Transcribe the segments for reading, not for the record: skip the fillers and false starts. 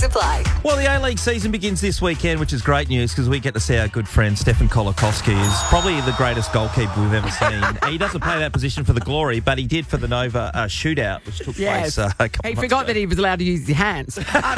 apply. Well, the A-League season begins this weekend, which is great news because we get to see our good friend Stefan Kolakowski, who's probably the greatest goalkeeper we've ever seen. He doesn't play that position for the Glory, but he did for the Nova shootout, which took place a couple He months forgot ago. that he was allowed to use his hands.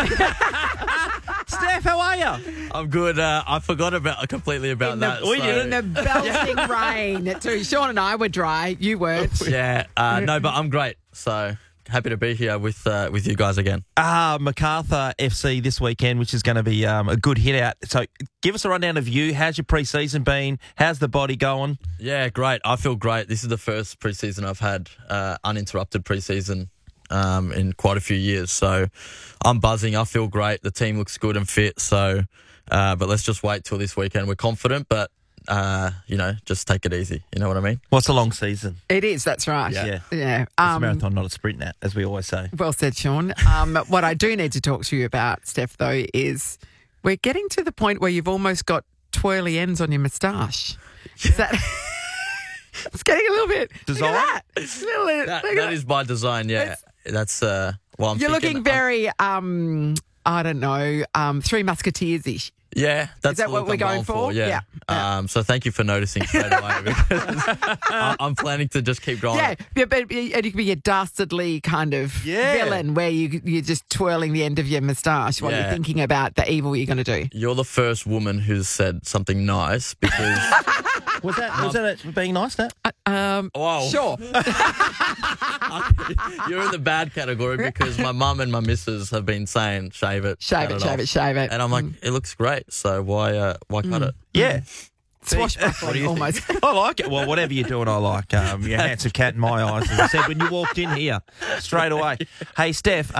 Steph, how are you? I'm good. I forgot completely about that. In the belting rain, too. Sean and I were dry. You weren't. Yeah. No, but I'm great. So happy to be here with you guys again. MacArthur FC this weekend, which is going to be a good hit out. So give us a rundown of you. How's your pre-season been? How's the body going? Yeah, great. I feel great. This is the first pre-season I've had uninterrupted pre-season in quite a few years. So I'm buzzing. I feel great. The team looks good and fit. So, but let's just wait till this weekend. We're confident, but just take it easy. You know what I mean? What's a long season? It is, that's right. Yeah. Yeah. It's a marathon, not a sprint, Nat, as we always say. Well said, Sean. What I do need to talk to you about, Steph, though, is we're getting to the point where you've almost got twirly ends on your moustache. Is that... It's getting a little bit... Design? Look at that. It's a little bit, That is by design, yeah. That's I'm You're thinking, looking very, I don't know, Three Musketeers-ish. Yeah, that's Is that the what look we're I'm going for? Yeah. Yeah. So thank you for noticing straight away because I'm planning to just keep going. Yeah, but you could be a dastardly kind of villain where you're just twirling the end of your moustache while you're thinking about the evil you're going to do. You're the first woman who's said something nice because... Was that it being nice, Nat? Wow. Sure. You're in the bad category because my mum and my missus have been saying shave it. Shave it. And I'm like, it looks great, so why cut it? Yeah. Swashbuckling almost. I like it. Well, whatever you're doing, I like. You're a handsome cat in my eyes, as I said when you walked in here straight away. Hey, Steph,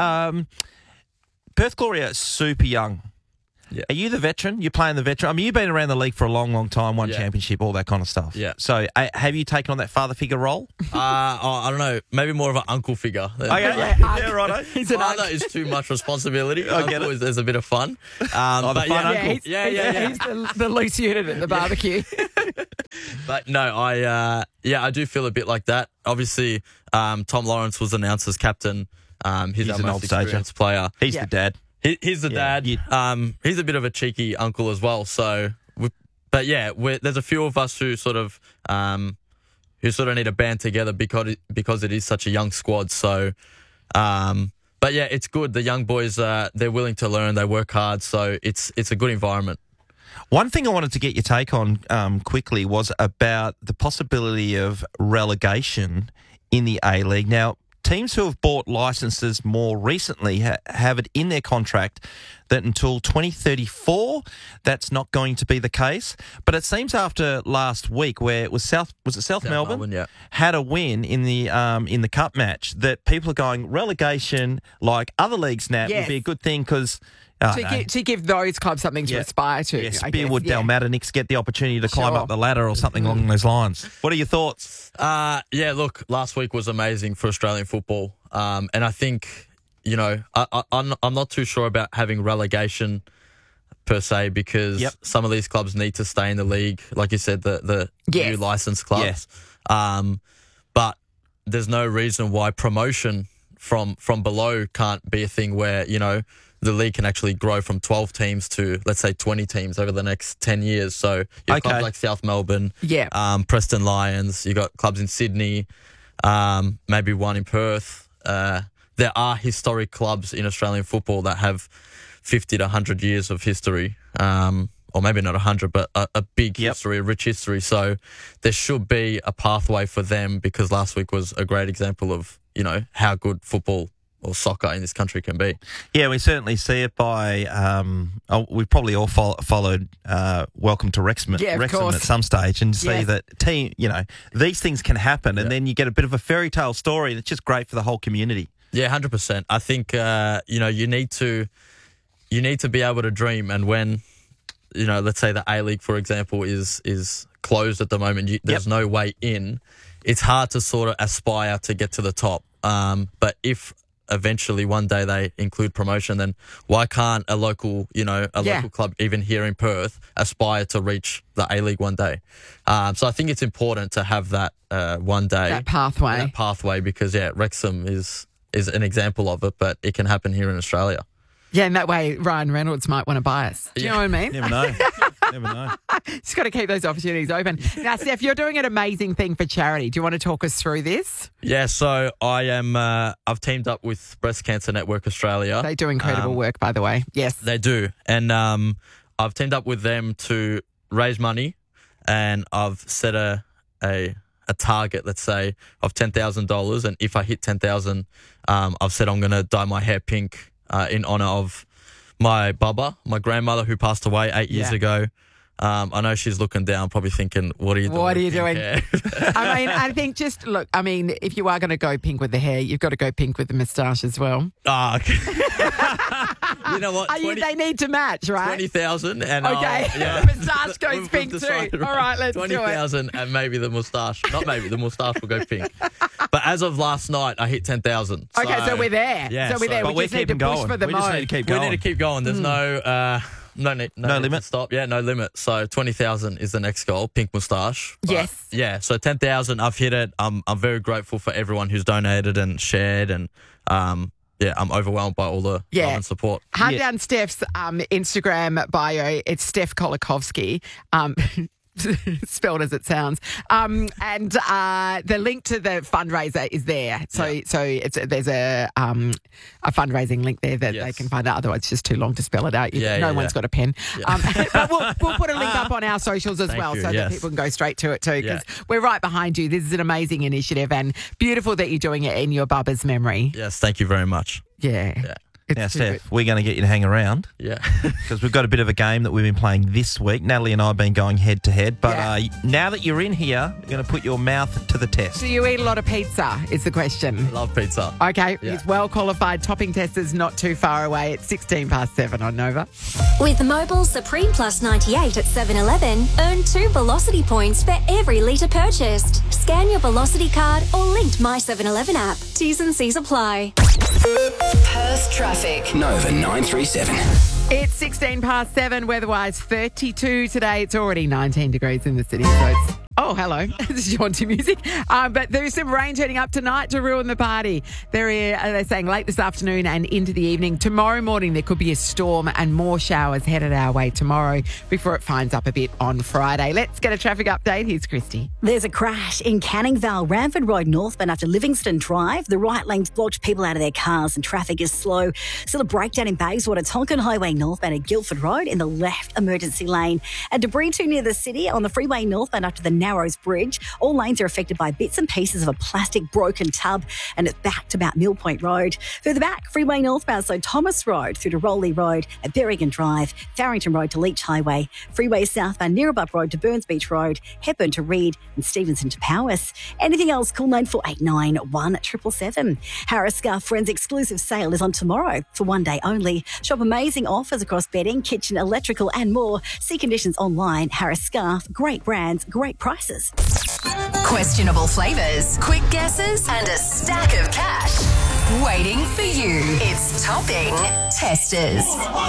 Perth Glory are super young. Yeah. Are you the veteran? You're playing the veteran. I mean, you've been around the league for a long, long time, won championship, all that kind of stuff. Yeah. So have you taken on that father figure role? I don't know, maybe more of an uncle figure. Yeah, righto. Father is too much responsibility. I get Uncle is a bit of fun. The fun uncle. He's the loose unit at the barbecue. But no, I do feel a bit like that. Obviously, Tom Lawrence was announced as captain. He's our an most old stager. experienced player. He's the dad. He's the dad. He's a bit of a cheeky uncle as well. So, there's a few of us who sort of need to band together because it is such a young squad. So, it's good. The young boys, they're willing to learn. They work hard. So it's a good environment. One thing I wanted to get your take on quickly was about the possibility of relegation in the A-League. Now, teams who have bought licences more recently have it in their contract that until 2034, that's not going to be the case. But it seems after last week, where it was South Melbourne, had a win in the cup match, that people are going relegation like other leagues now would be a good thing because. To give those clubs something to aspire to. Yeah, Spearwood, Dalmatinix get the opportunity to climb up the ladder or something along those lines. What are your thoughts? Look, last week was amazing for Australian football. And I think, I'm not too sure about having relegation per se because some of these clubs need to stay in the league. Like you said, the new licensed clubs. But there's no reason why promotion from below can't be a thing where, the league can actually grow from 12 teams to, let's say, 20 teams over the next 10 years. So you have clubs like South Melbourne, Preston Lions, you got clubs in Sydney, maybe one in Perth. There are historic clubs in Australian football that have 50 to 100 years of history, or maybe not 100, but a big history, a rich history. So there should be a pathway for them because last week was a great example of, how good football or soccer in this country can be. Yeah, we certainly see it by, we've probably all followed Welcome to Wrexham at some stage and see that these things can happen and then you get a bit of a fairy tale story that's just great for the whole community. Yeah, 100%. I think, you need to be able to dream, and when, let's say the A-League, for example, is closed at the moment, there's no way in, it's hard to sort of aspire to get to the top. But if eventually one day they include promotion, then why can't a local club, even here in Perth, aspire to reach the A-League one day? So I think it's important to have that one day. That pathway. Because, Wrexham is an example of it, but it can happen here in Australia. Yeah, and that way Ryan Reynolds might want to buy us. Do you know what I mean? Never know. Never know. Just got to keep those opportunities open. Now, Steph, you're doing an amazing thing for charity. Do you want to talk us through this? Yeah, so I am. I've teamed up with Breast Cancer Network Australia. They do incredible work, by the way. Yes. They do. And I've teamed up with them to raise money, and I've set a target, let's say, of $10,000. And if I hit 10,000, I've said I'm going to dye my hair pink in honour of my baba, my grandmother who passed away 8 years ago. I know she's looking down, probably thinking, what are you doing? What are you doing? I mean, I think just look, I mean, if you are going to go pink with the hair, you've got to go pink with the moustache as well. Ah, okay. You know what? They need to match, right? 20,000 and okay. yeah. The moustache goes pink too. All right, let's do it. 20,000 and maybe the moustache. Not maybe, the moustache will go pink. But as of last night, I hit 10,000. Okay, so we're there. Yeah, so we're there. But we just need to push for the We just need to keep We going. need to keep going. There's no limit to stop. Yeah, no limit. So 20,000 is the next goal. Pink moustache. But yes. Yeah. So 10,000. I've hit it. I'm very grateful for everyone who's donated and shared, and yeah, I'm overwhelmed by all the love and support. Hunt down Steph's Instagram bio. It's Steph Kolikovsky. Spelled as it sounds. And the link to the fundraiser is there. So there's a fundraising link there that they can find out. Otherwise, it's just too long to spell it out. No one's got a pen. Yeah. But we'll put a link up on our socials as well so that people can go straight to it too, because we're right behind you. This is an amazing initiative and beautiful that you're doing it in your Bubba's memory. Yes, thank you very much. Yeah. Now, Steph, we're going to get you to hang around. Yeah. Because we've got a bit of a game that we've been playing this week. Natalie and I have been going head to head. But now that you're in here, we're going to put your mouth to the test. Do you eat a lot of pizza is the question. Love pizza. Okay. He's well qualified. Topping testers not too far away. It's 7:16 on Nova. With Mobil Supreme Plus 98 at 7-Eleven, earn 2 Velocity points for every litre purchased. Scan your Velocity card or linked My 7-Eleven app. T's and C's apply. Perth traffic. Nova 937. It's 7:16. Weather-wise, 32 today. It's already 19 degrees in the city, so it's... Oh, hello. This is Jaunty music. But there's some rain turning up tonight to ruin the party. They're saying late this afternoon and into the evening. Tomorrow morning, there could be a storm and more showers headed our way tomorrow before it finds up a bit on Friday. Let's get a traffic update. Here's Christy. There's a crash in Canning Vale, Ranford Road northbound after Livingston Drive. The right lane's blocked, people out of their cars and traffic is slow. Still a breakdown in Bayswater, Tonkin Highway northbound at Guildford Road in the left emergency lane. And debris too near the city on the freeway northbound after the Narrows Bridge. All lanes are affected by bits and pieces of a plastic broken tub, and it's back to about Mill Point Road. Further back, freeway northbound, so Thomas Road through to Rowley Road at Berrigan Drive, Farrington Road to Leach Highway, freeway southbound Neerabup Road to Burns Beach Road, Hepburn to Reed and Stevenson to Powys. Anything else, call 9489 1777. Harris Scarf Friends exclusive sale is on tomorrow for one day only. Shop amazing offers across bedding, kitchen, electrical and more. See conditions online. Harris Scarf, great brands, great prices. Questionable flavours, quick guesses, and a stack of cash waiting for you. It's Topping Testers.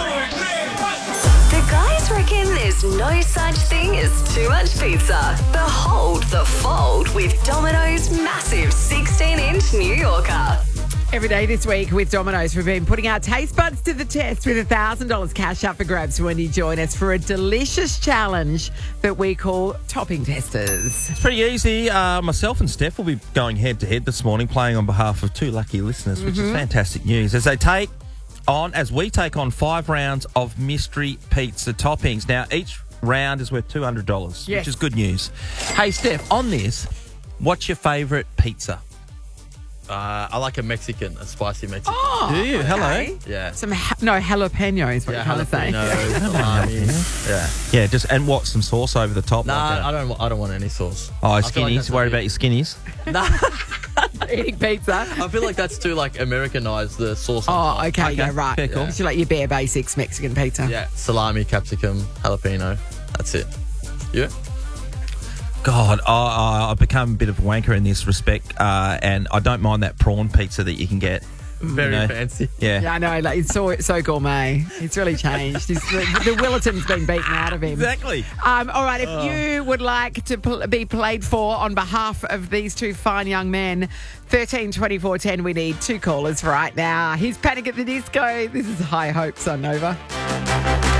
The guys reckon there's no such thing as too much pizza. Behold the fold with Domino's massive 16-inch New Yorker. Every day this week with Domino's, we've been putting our taste buds to the test with $1,000 cash up for grabs when you join us for a delicious challenge that we call Topping Testers. It's pretty easy. Myself and Steph will be going head to head this morning, playing on behalf of 2 lucky listeners, which is fantastic news. As we take on 5 rounds of mystery pizza toppings. Now, each round is worth $200, which is good news. Hey, Steph, on this, what's your favourite pizza? I like a Mexican, a spicy Mexican. Oh, do you? Okay. Hello. Yeah. Some jalapenos, what you're trying to say. Yeah. Yeah, just and what, some sauce over the top? Nah, I don't want any sauce. Oh, I feel like skinnies. Worried about your skinnies? Eating pizza. I feel like that's too Americanized, the sauce. Oh, okay, yeah, right. Fair call. It's like your bare basics Mexican pizza. Yeah, salami, capsicum, jalapeno. That's it. Yeah. God, I've become a bit of a wanker in this respect, and I don't mind that prawn pizza that you can get. Very fancy. Yeah. Yeah, I know. Like, it's so gourmet. It's really changed. The Willerton's been beaten out of him. Exactly. All right, if you would like to be played for on behalf of these two fine young men, 13 24 10, we need 2 callers right now. Here's Panic at the Disco. This is High Hopes on Nova.